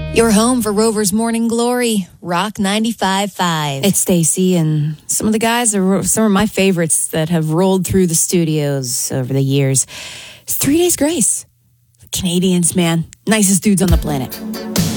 Your home for Rover's Morning Glory, Rock 95.5. It's Stacy, and some of the guys are some of my favorites that have rolled through the studios over the years. It's 3 Days Grace. Canadians, man. Nicest dudes on the planet.